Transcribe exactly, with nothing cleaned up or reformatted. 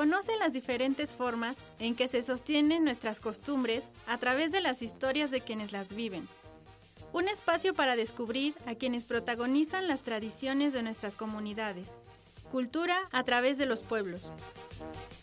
Conoce las diferentes formas en que se sostienen nuestras costumbres a través de las historias de quienes las viven. Un espacio para descubrir a quienes protagonizan las tradiciones de nuestras comunidades. Cultura a través de los pueblos.